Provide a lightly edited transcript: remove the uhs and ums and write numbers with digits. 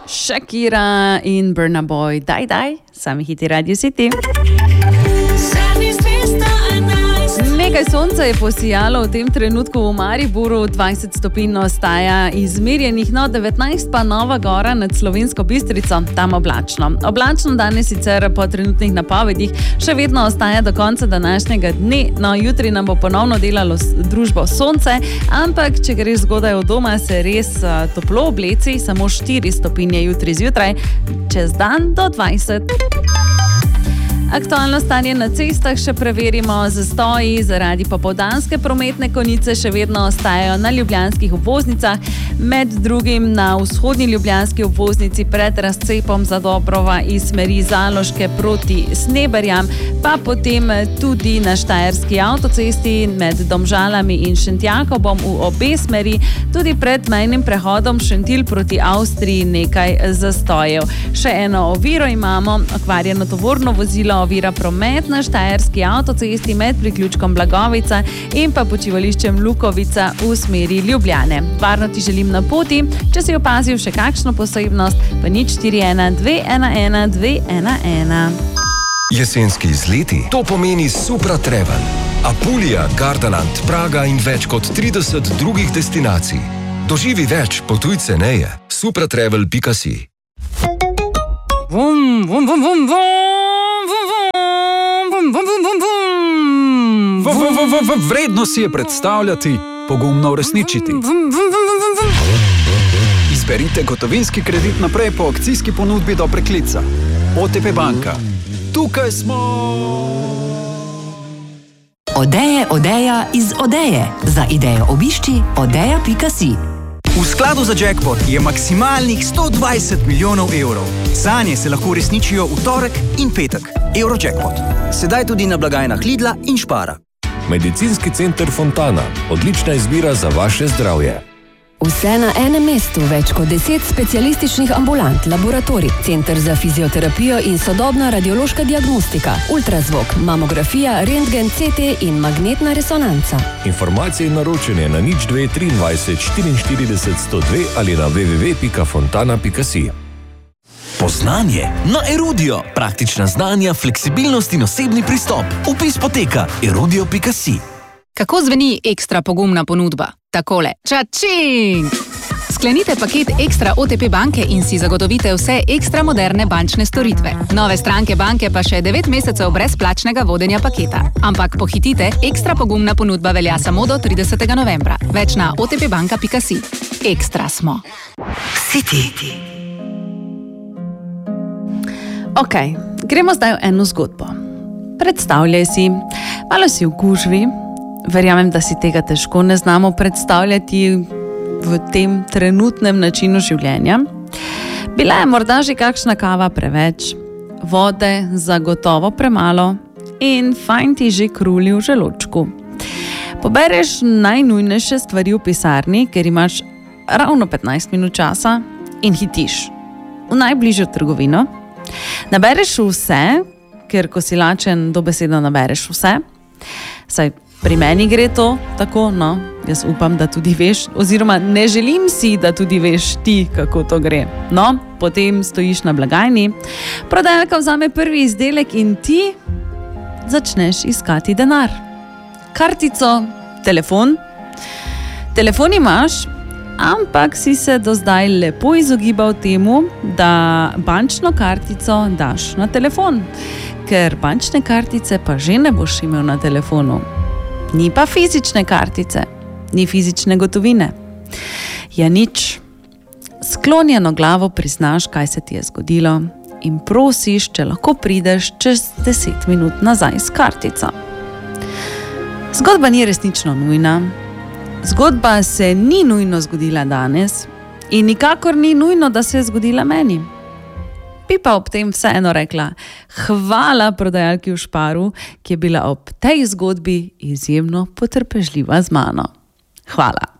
Shakira in Burna Boy, daj, sami hiti Radio City. Nekaj sonca je posijalo v tem trenutku v Mariboru, 20 stopinj ostaja izmerjenih, 19 pa Nova Gora nad Slovensko Bistrico, tam oblačno. Oblačno danes sicer po trenutnih napovedih še vedno ostaja do konca današnjega dne, jutri nam bo ponovno delalo družbo sonce, ampak če greš zgodaj od doma, se res toplo obleci, samo 4 stopinje jutri zjutraj, čez dan do 20. Aktualno stanje na cestah še preverimo, zastoji zaradi popoldanske prometne konice še vedno ostajajo na ljubljanskih obvoznicah, med drugim na vzhodni ljubljanski obvoznici pred razcepom Zadobrova iz smeri Zaloške proti Sneberjam, pa potem tudi na Štajerski avtocesti med Domžalami in Šentjakobom v obe smeri, tudi pred mejnim prehodom Šentilj proti Avstriji nekaj zastojev. Še eno oviro imamo, okvarjeno tovorno vozilo ovira promet na Štajerski avtocesti med priključkom Blagovica in pa počivališčem Lukovica v smeri Ljubljane. Varno ti želim na poti, če si opazil še kakšno posebnost, pa 041 211 211. Jesenski izleti, to pomeni Supra Travel. Apulija, Gardaland, Praga in več kot 30 drugih destinacij. Doživi več, potuj ceneje. supratravel.si. Vredno si je predstavljati, pogumno uresničiti. Izberite gotovinski kredit naprej po akcijski ponudbi do preklica. OTP banka. Tukaj smo! Odeja iz Odeje. Za idejo obišči odeja.si. V skladu za jackpot je maksimalnih 120 milijonov evrov. Sanje se lahko uresničijo v torek in petek. Eurojackpot. Sedaj tudi na blagajnah Lidla in Špara. Medicinski center Fontana. Odlična izbira za vaše zdravje. Vse na enem mestu, več kot 10 specialističnih ambulant, laboratorij, center za fizioterapijo in sodobna radiološka diagnostika, ultrazvok, mamografija, rentgen, CT in magnetna resonanca. Informacije in naročanje na 02 23 44 102 ali na www.fontana.si. Poznanje na Erudio. Praktična znanja, fleksibilnost in osebni pristop. Vpis poteka erudio.si. Kako zveni ekstra pogumna ponudba? Takole. Čačing! Sklenite paket Ekstra OTP banke in si zagotovite vse ekstra moderne bančne storitve. Nove stranke banke pa še 9 mesecev brezplačnega vodenja paketa. Ampak pohitite, ekstra pogumna ponudba velja samo do 30. novembra. Več na otpbanka.si. Ekstra smo. City. Ok, gremo zdaj v eno zgodbo. Predstavljaj si, malo si v gužvi. Verjamem, da si tega težko ne znamo predstavljati v tem trenutnem načinu življenja. Bila je morda že kakšna kava preveč, vode zagotovo premalo in fajn ti že kruli v želočku. Pobereš najnujnejše stvari v pisarni, ker imaš ravno 15 minut časa in hitiš v najbližjo trgovino. Nabereš vse, ker ko si lačen, dobesedno nabereš vse. Saj pri meni gre to tako, jaz upam, da tudi veš, oziroma ne želim si, da tudi veš ti, kako to gre. Potem stojiš na blagajni, prodajalka vzame prvi izdelek in ti začneš iskati denar. Kartico, telefon. Telefon imaš, ampak si se do zdaj lepo izogibal temu, da bančno kartico daš na telefon, ker bančne kartice pa že ne boš imel na telefonu. Ni pa fizične kartice, ni fizične gotovine. Ja nič. Sklonjeno glavo priznaš, kaj se ti je zgodilo in prosiš, če lahko prideš čez 10 minut nazaj s kartico. Zgodba ni resnično nujna. Zgodba se ni nujno zgodila danes in nikakor ni nujno, da se je zgodila meni. Bi pa ob tem vseeno rekla hvala prodajalki v Šparu, ki je bila ob tej zgodbi izjemno potrpežljiva z mano. Hvala.